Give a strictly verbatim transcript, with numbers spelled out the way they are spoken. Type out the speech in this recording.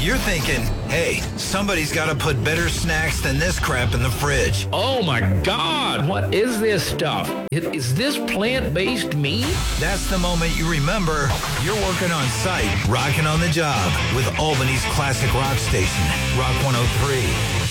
You're thinking, hey, somebody's got to put better snacks than this crap in the fridge. Oh my God, what is this stuff? Is this plant-based meat? That's the moment you remember you're working on site, rocking on the job with Albany's classic rock station, Rock one oh three.